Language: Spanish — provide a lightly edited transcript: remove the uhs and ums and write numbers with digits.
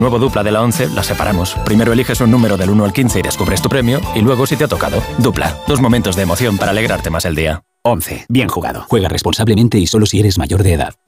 Nuevo Dupla de la 11, las separamos. Primero eliges un número del 1 al 15 y descubres tu premio, y luego si te ha tocado. Dupla, 2 momentos de emoción para alegrarte más el día. 11. Bien jugado. Juega responsablemente y solo si eres mayor de edad.